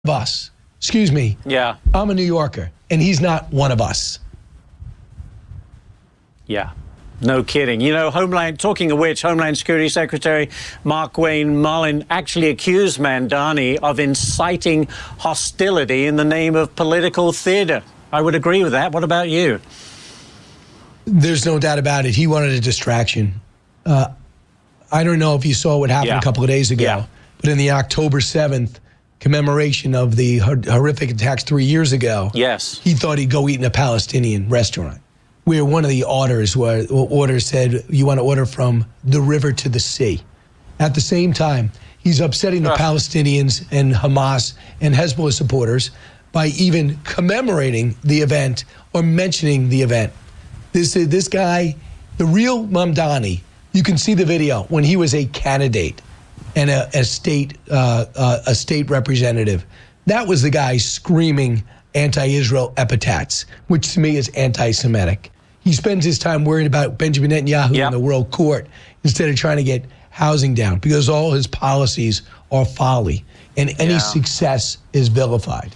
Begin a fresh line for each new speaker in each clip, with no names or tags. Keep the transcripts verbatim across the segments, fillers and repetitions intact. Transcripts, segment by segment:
of us. Excuse me.
Yeah.
I'm a New Yorker, and he's not one of us.
Yeah. No kidding. You know, Homeland, talking of which, Homeland Security Secretary Markwayne Mullin actually accused Mamdani of inciting hostility in the name of political theater. I would agree with that. What about you?
There's no doubt about it. He wanted a distraction. Uh, I don't know if you saw what happened
yeah.
a couple of days ago,
yeah.
but in the October seventh commemoration of the horrific attacks three years ago,
yes,
he thought he'd go eat in a Palestinian restaurant, where one of the orders where orders said you want to order from the river to the sea. At the same time, he's upsetting the uh. Palestinians and Hamas and Hezbollah supporters by even commemorating the event or mentioning the event. This uh, this guy, the real Mamdani, you can see the video when he was a candidate and a, a state uh, uh, a state representative. That was the guy screaming anti-Israel epithets, which to me is anti-Semitic. He spends his time worried about Benjamin Netanyahu yep. in the world court instead of trying to get housing down, because all his policies are folly and any yeah. success is vilified.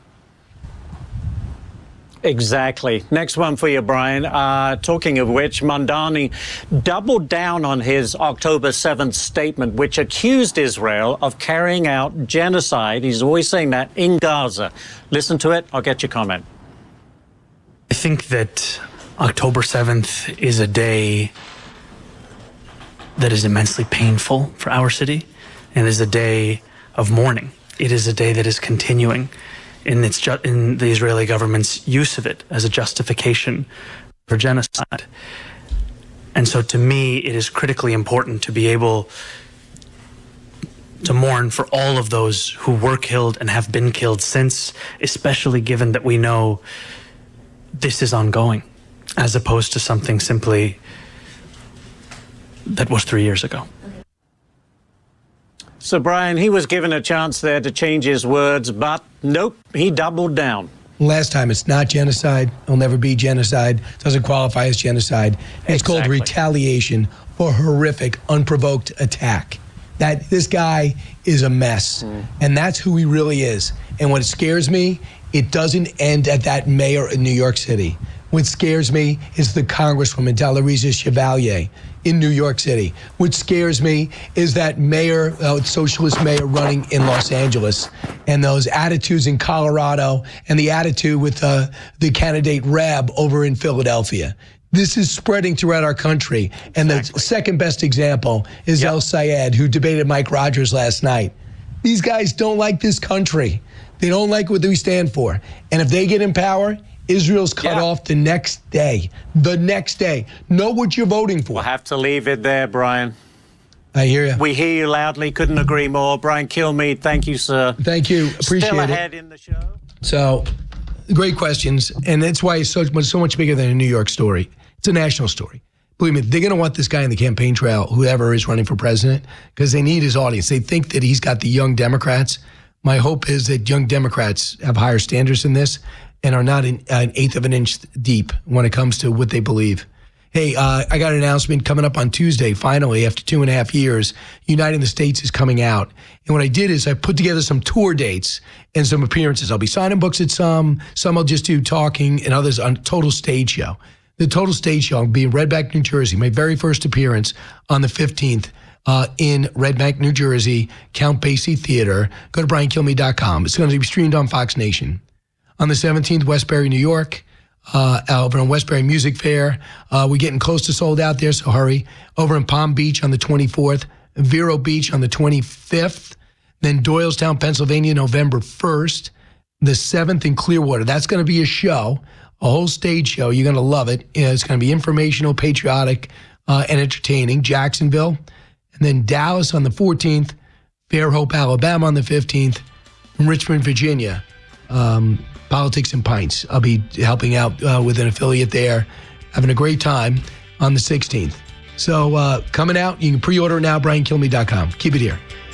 Exactly. Next one for you, Brian. Uh, talking of which, Mamdani doubled down on his October seventh statement, which accused Israel of carrying out genocide. He's always saying that in Gaza. Listen to it. I'll get your comment.
I think that October seventh is a day that is immensely painful for our city and is a day of mourning. It is a day that is continuing in its ju- in the Israeli government's use of it as a justification for genocide. And so to me, it is critically important to be able to mourn for all of those who were killed and have been killed since, especially given that we know this is ongoing, as opposed to something simply that was three years ago.
So, Brian, he was given a chance there to change his words, but nope, he doubled down.
Last time, it's not genocide. It'll never be genocide. Doesn't qualify as genocide. It's exactly. called retaliation for horrific, unprovoked attack. That this guy is a mess, mm. and that's who he really is. And what scares me, it doesn't end at that mayor in New York City. What scares me is the Congresswoman Dalariza Chevalier in New York City. What scares me is that mayor, uh, socialist mayor running in Los Angeles, and those attitudes in Colorado, and the attitude with uh, the candidate Rabb over in Philadelphia. This is spreading throughout our country. And exactly. the second best example is yep. El Sayed, who debated Mike Rogers last night. These guys don't like this country. They don't like what we stand for. And if they get in power, Israel's cut yeah. off the next day. The next day. Know what you're voting for.
We'll have to leave it there, Brian.
I hear you.
We hear you loudly. Couldn't agree more. Brian Kilmeade, thank you, sir.
Thank you. Appreciate
Still
it.
ahead in the show.
So, great questions. And that's why it's so, so much bigger than a New York story. It's a national story. Believe me, they're going to want this guy in the campaign trail, whoever is running for president, because they need his audience. They think that he's got the young Democrats. My hope is that young Democrats have higher standards in this and are not an, an eighth of an inch deep when it comes to what they believe. Hey, uh, I got an announcement coming up on Tuesday. Finally, after two and a half years, Uniting the States is coming out. And what I did is I put together some tour dates and some appearances. I'll be signing books at some, some I'll just do talking, and others on Total Stage Show. The Total Stage Show will be in Red Bank, New Jersey, my very first appearance on the fifteenth uh, in Red Bank, New Jersey, Count Basie Theater. Go to brian kilmeade dot com. It's going to be streamed on Fox Nation. On the seventeenth, Westbury, New York, uh, over on Westbury Music Fair. Uh, we're getting close to sold out there, so hurry. Over in Palm Beach on the twenty-fourth, Vero Beach on the twenty-fifth, then Doylestown, Pennsylvania, November first, the seventh in Clearwater. That's going to be a show, a whole stage show. You're going to love it. It's going to be informational, patriotic, uh, and entertaining. Jacksonville, and then Dallas on the fourteenth, Fairhope, Alabama on the fifteenth, and Richmond, Virginia. Um, Politics and Pints. I'll be helping out uh, with an affiliate there, having a great time on the sixteenth. So uh, coming out, you can pre-order it now, brian kilmeade dot com. Keep it here.